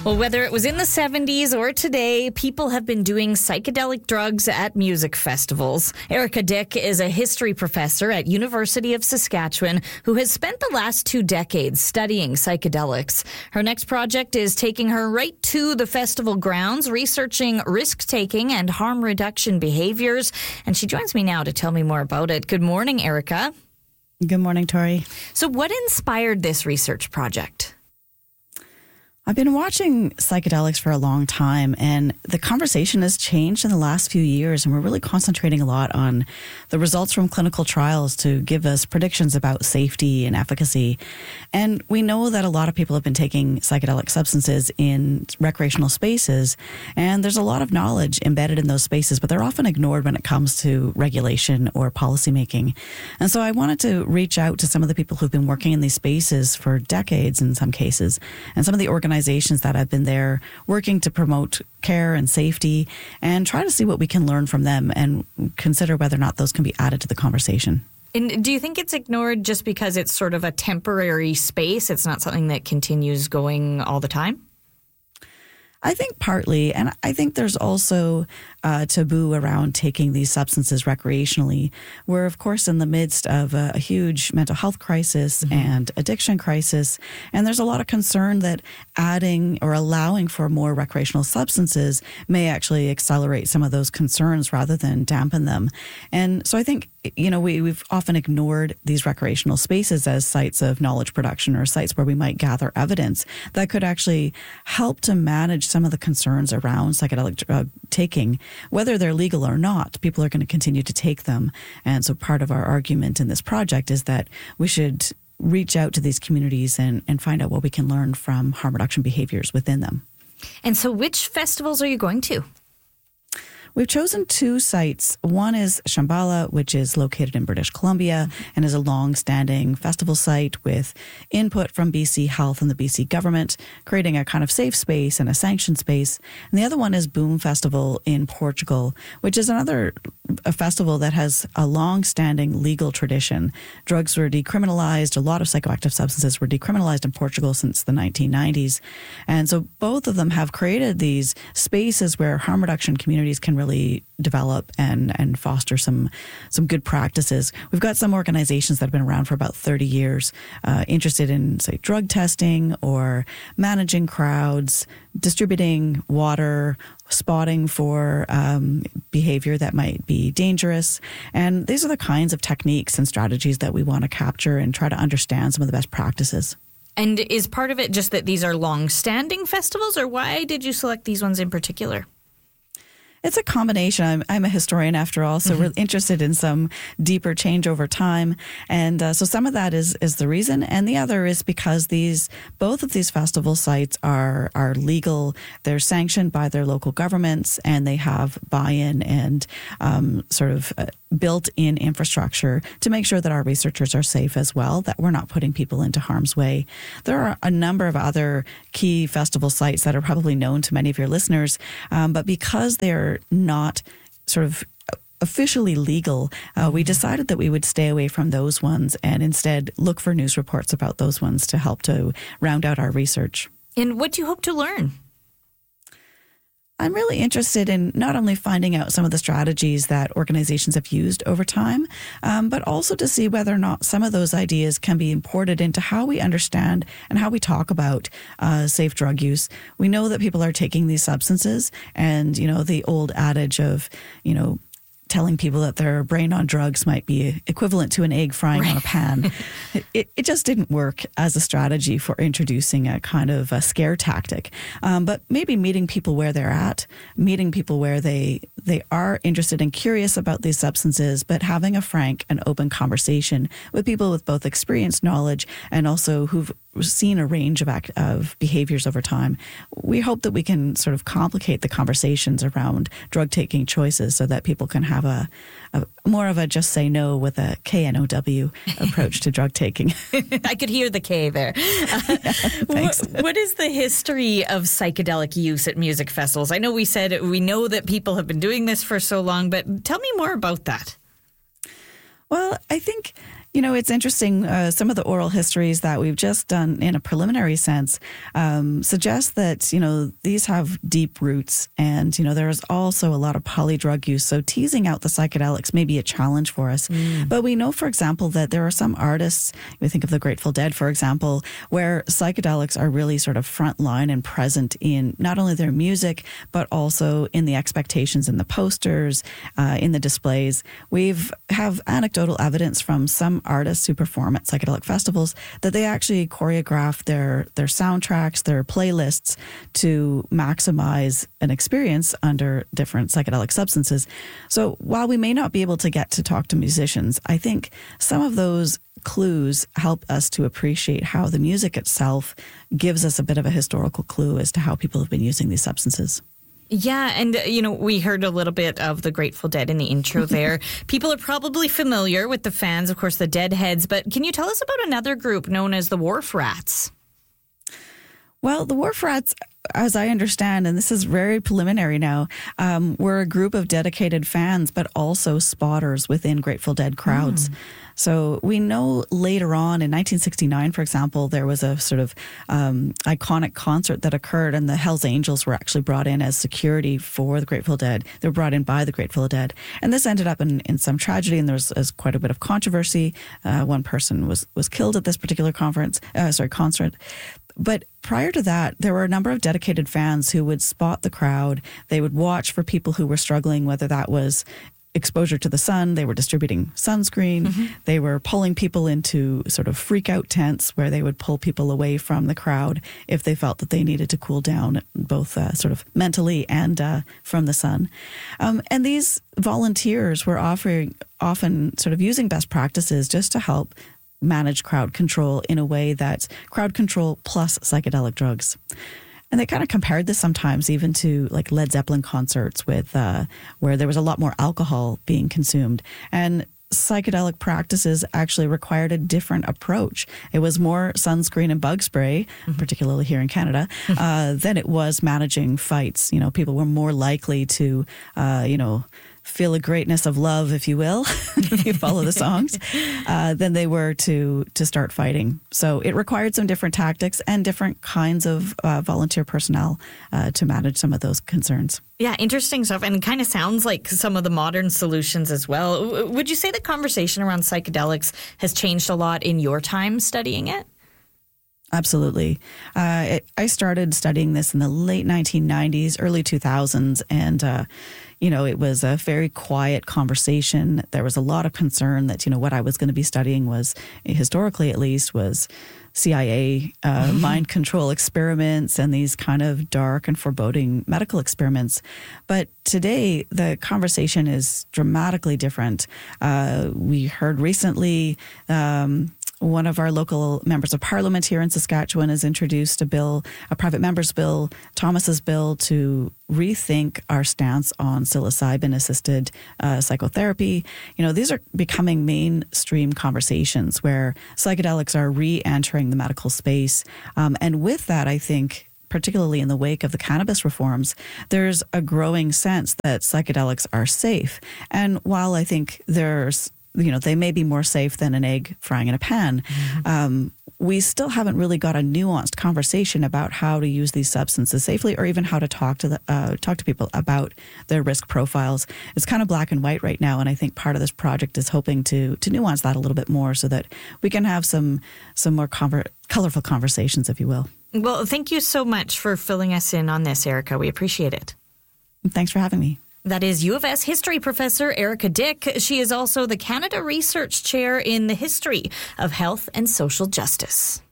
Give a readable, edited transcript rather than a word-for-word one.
Well, whether it was in the 70s or today, people have been doing psychedelic drugs at music festivals. Erica Dick is a history professor at University of Saskatchewan who has spent the last 2 decades studying psychedelics. Her next project is taking her right to the festival grounds, researching risk-taking and harm reduction behaviors. And she joins me now to tell me more about it. Good morning, Erica. Good morning, Tori. So what inspired this research project? I've been watching psychedelics for a long time, and the conversation has changed in the last few years, and we're really concentrating a lot on the results from clinical trials to give us predictions about safety and efficacy. And we know that a lot of people have been taking psychedelic substances in recreational spaces, and there's a lot of knowledge embedded in those spaces, but they're often ignored when it comes to regulation or policymaking. And so I wanted to reach out to some of the people who've been working in these spaces for decades in some cases, and some of the organizations that have been there working to promote care and safety, and try to see what we can learn from them and consider whether or not those can be added to the conversation. And do you think it's ignored just because it's sort of a temporary space? It's not something that continues going all the time? I think partly, and I think there's also a taboo around taking these substances recreationally. We're, of course, in the midst of a huge mental health crisis and addiction crisis, and there's a lot of concern that adding or allowing for more recreational substances may actually accelerate some of those concerns rather than dampen them. And so I think, we've often ignored these recreational spaces as sites of knowledge production or sites where we might gather evidence that could actually help to manage some of the concerns around psychedelic drug taking. Whether they're legal or not, people are going to continue to take them. And so part of our argument in this project is that we should reach out to these communities and find out what we can learn from harm reduction behaviors within them. And so which festivals are you going to? We've chosen 2 sites. One is Shambhala, which is located in British Columbia and is a long-standing festival site with input from BC Health and the BC government, creating a kind of safe space and a sanctioned space. And the other one is Boom Festival in Portugal, which is a festival that has a long-standing legal tradition. Drugs were decriminalized. A lot of psychoactive substances were decriminalized in Portugal since the 1990s. And so both of them have created these spaces where harm reduction communities can really develop and foster some good practices. We've got some organizations that have been around for about 30 years, interested in, say, drug testing or managing crowds, distributing water, spotting for behavior that might be dangerous. And these are the kinds of techniques and strategies that we want to capture and try to understand some of the best practices. And is part of it just that these are long-standing festivals, or why did you select these ones in particular? It's a combination. I'm a historian after all, so we're interested in some deeper change over time. And so some of that is the reason. And the other is because both of these festival sites are legal. They're sanctioned by their local governments, and they have buy-in and built-in infrastructure to make sure that our researchers are safe as well, that we're not putting people into harm's way. There are a number of other key festival sites that are probably known to many of your listeners, but because they're not sort of officially legal, we decided that we would stay away from those ones and instead look for news reports about those ones to help to round out our research. And what do you hope to learn? I'm really interested in not only finding out some of the strategies that organizations have used over time, but also to see whether or not some of those ideas can be imported into how we understand and how we talk about safe drug use. We know that people are taking these substances, and, the old adage of, telling people that their brain on drugs might be equivalent to an egg frying on a pan. It just didn't work as a strategy for introducing a kind of a scare tactic. But maybe meeting people where they're at, meeting people where they are interested and curious about these substances, but having a frank and open conversation with people with both experience, knowledge, and also who've seen a range of behaviors over time. We hope that we can sort of complicate the conversations around drug-taking choices so that people can have a more of a just say no with a KNOW approach to drug taking. I could hear the K there. Thanks. What is the history of psychedelic use at music festivals? I know we know that people have been doing this for so long, but tell me more about that. Well, I think It's interesting. Some of the oral histories that we've just done in a preliminary sense suggest that, these have deep roots. And, there's also a lot of polydrug use. So teasing out the psychedelics may be a challenge for us. But we know, for example, that there are some artists, we think of the Grateful Dead, for example, where psychedelics are really sort of frontline and present in not only their music, but also in the expectations in the posters, in the displays. We've have anecdotal evidence from some artists who perform at psychedelic festivals that they actually choreograph their soundtracks, their playlists to maximize an experience under different psychedelic substances. So while we may not be able to get to talk to musicians, I think some of those clues help us to appreciate how the music itself gives us a bit of a historical clue as to how people have been using these substances. Yeah, and, we heard a little bit of the Grateful Dead in the intro there. People are probably familiar with the fans, of course, the Deadheads, but can you tell us about another group known as the Wharf Rats? Well, the Wharf Rats, as I understand, and this is very preliminary now, were a group of dedicated fans, but also spotters within Grateful Dead crowds. So we know later on in 1969, for example, there was a sort of iconic concert that occurred, and the Hells Angels were actually brought in as security for the Grateful Dead. They were brought in by the Grateful Dead. And this ended up in some tragedy, and there was quite a bit of controversy. One person was killed at this particular concert. But prior to that, there were a number of dedicated fans who would spot the crowd. They would watch for people who were struggling, whether that was exposure to the sun. They were distributing sunscreen. They were pulling people into sort of freak out tents where they would pull people away from the crowd if they felt that they needed to cool down, both sort of mentally and from the sun. And these volunteers were often sort of using best practices just to help manage crowd control in a way that's crowd control plus psychedelic drugs. And they kind of compared this sometimes even to like Led Zeppelin concerts with where there was a lot more alcohol being consumed. And psychedelic practices actually required a different approach. It was more sunscreen and bug spray, particularly here in Canada, than it was managing fights. People were more likely to, feel a greatness of love, if you will, if you follow the songs, than they were to start fighting. So it required some different tactics and different kinds of volunteer personnel to manage some of those concerns. Yeah, interesting stuff. And it kind of sounds like some of the modern solutions as well. Would you say the conversation around psychedelics has changed a lot in your time studying it? Absolutely. I started studying this in the late 1990s, early 2000s, and it was a very quiet conversation. There was a lot of concern that, what I was going to be studying was, historically at least, was CIA mind control experiments and these kind of dark and foreboding medical experiments. But today, the conversation is dramatically different. We heard recently one of our local members of parliament here in Saskatchewan has introduced a bill, a private member's bill, Thomas's bill, to rethink our stance on psilocybin-assisted psychotherapy. These are becoming mainstream conversations where psychedelics are re-entering the medical space. And with that, I think, particularly in the wake of the cannabis reforms, there's a growing sense that psychedelics are safe. And while I think they may be more safe than an egg frying in a pan, we still haven't really got a nuanced conversation about how to use these substances safely, or even how to talk to people about their risk profiles. It's kind of black and white right now, and I think part of this project is hoping to nuance that a little bit more so that we can have some more colorful conversations, if you will. Well, thank you so much for filling us in on this, Erica. We appreciate it. Thanks for having me. That is U of S history professor Erica Dick. She is also the Canada Research Chair in the History of Health and Social Justice.